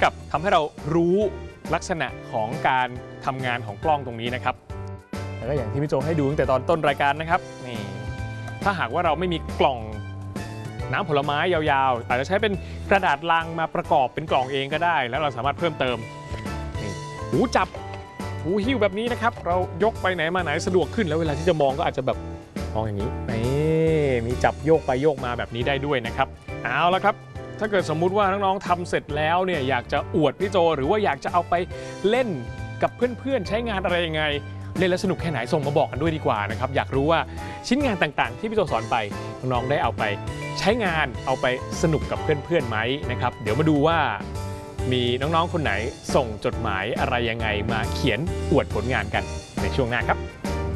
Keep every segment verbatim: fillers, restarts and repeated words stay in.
กับทำให้เรารู้ลักษณะของการทำงานของกล้องตรงนี้นะครับแล้วก็อย่างที่พี่โจให้ดูตั้งแต่ตอนต้นรายการนะครับนี่ถ้าหากว่าเราไม่มีกล่องน้ำผลไม้ยาวๆอาจจะใช้เป็นกระดาษลังมาประกอบเป็นกล่องเองก็ได้แล้วเราสามารถเพิ่มเติมนี่หูจับหูหิ้วแบบนี้นะครับเรายกไปไหนมาไหนสะดวกขึ้นแล้วเวลาที่จะมองก็อาจจะแบบมองอย่างนี้นี่มีจับโยกไปโยกมาแบบนี้ได้ด้วยนะครับเอาละครับถ้าเกิดสมมุติว่าน้องๆทำเสร็จแล้วเนี่ยอยากจะอวดพี่โจหรือว่าอยากจะเอาไปเล่นกับเพื่อนๆใช้งานอะไรยังไงเล่นแล้วสนุกแค่ไหนส่งมาบอกกันด้วยดีกว่านะครับอยากรู้ว่าชิ้นงานต่างๆที่พี่โจสอนไปน้องๆได้เอาไปใช้งานเอาไปสนุกกับเพื่อนๆไหมนะครับเดี๋ยวมาดูว่ามีน้องๆคนไหนส่งจดหมายอะไรยังไงมาเขียนอวดผลงานกันในช่วงหน้าครับ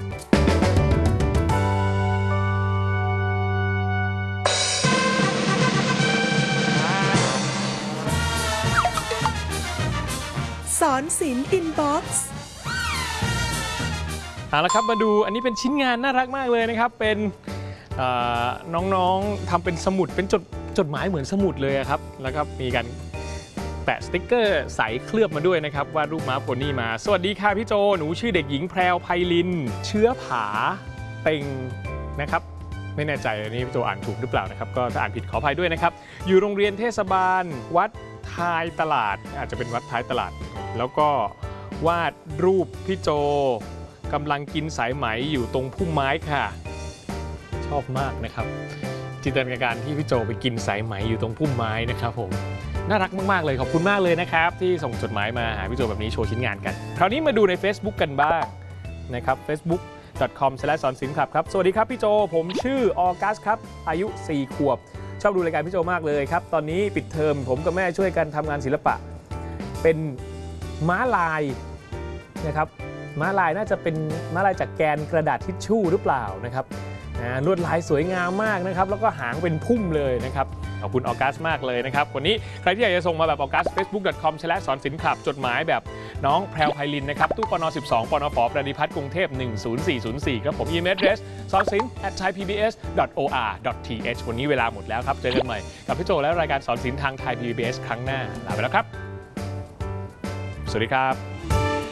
สอนศิลป์อินบ็อกซ์เอาละครับมาดูอันนี้เป็นชิ้นงานน่ารักมากเลยนะครับเป็นน้องๆทำเป็นสมุดเป็นจดจดหมายเหมือนสมุดเลยครับแล้วก็มีการแปะสติ๊กเกอร์ใสเคลือบมาด้วยนะครับวาดรูปม้าโพนี่มาสวัสดีค่ะพี่โจหนูชื่อเด็กหญิงแพรวไพลินเชื้อผาเต็งนะครับไม่แน่ใจอันนี้พี่โจอ่านถูกหรือเปล่านะครับก็ถ้าอ่านผิดขออภัยด้วยนะครับอยู่โรงเรียนเทศบาลวัดท้ายตลาดอาจจะเป็นวัดท้ายตลาดแล้วก็วาดรูปพี่โจกำลังกินสายไหมอยู่ตรงพุ่มไม้ค่ะชอบมากนะครับจินตนาการที่พี่โจไปกินสายไหมอยู่ตรงพุ่มไม้นะครับผมน่ารักมากๆเลยขอบคุณมากเลยนะครับที่ส่งจดหมายมาหาพี่โจแบบนี้โชว์ชิ้นงานกันคราวนี้มาดูใน Facebook กันบ้างนะครับ เฟซบุ๊ก ดอท คอม สแลช สอนศิลป์ครับสวัสดีครับพี่โจผมชื่อออกัสครับอายุสี่ขวบชอบดูรายการพี่โจมากเลยครับตอนนี้ปิดเทอมผมกับแม่ช่วยกันทำงานศิลปะเป็นม้าลายนะครับม้าลายน่าจะเป็นม้าลายจากแกนกระดาษทิชชู่หรือเปล่านะครับลวดลายสวยงามมากนะครับแล้วก็หางเป็นพุ่มเลยนะครับขอบคุณออกัสมากเลยนะครับวันนี้ใครที่อยากจะส่งมาแบบออกัส เฟซบุ๊ก ดอท คอม สแลช สอนศิลป์ครับจดหมายแบบน้องแพรวไพลินนะครับตู้ปนสิบสองปนฝประดิพัฒน์กรุงเทพหนึ่งศูนย์สี่ศูนย์สี่ครับผมอีเมล address สอนศิลป์ แอท ไทยพีบีเอส ดอท โออาร์ ดอท ทีเอช วันนี้เวลาหมดแล้วครับเจอกันใหม่กับพี่โจและรายการสอนศิลป์ทางไทย พี บี เอส ครั้งหน้าลาไปแล้วครับสวัสดีครับ